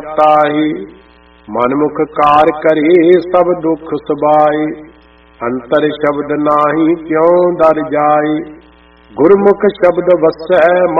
ਤਾਹੀ, ਮਨਮੁਖ ਕਾਰ ਕਰੇ ਸਭ ਦੁਖ ਸਬਾਏ। ਅੰਤਰ ਸ਼ਬਦ ਨਾਹੀ ਕਿਉ ਦਰ ਜਾਏ, ਗੁਰਮੁਖ ਸ਼ਬਦ ਵਸੈ